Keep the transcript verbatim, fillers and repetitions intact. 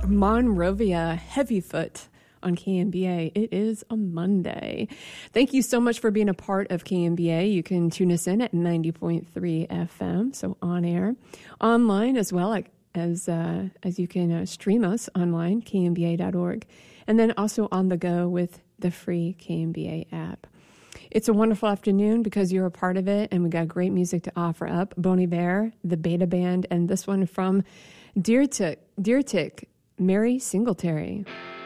Monrovia Heavyfoot on K M B A. It is a Monday. Thank you so much for being a part of K M B A. You can tune us in at ninety point three F M, so on air, online as well as uh, as you can uh, stream us online, K M B A dot org, and then also on the go with the free K M B A app. It's a wonderful afternoon because you're a part of it, and we got great music to offer up. Bon Iver, the Beta Band, and this one from Deer Tick, Deer Tick, Mary Singletary.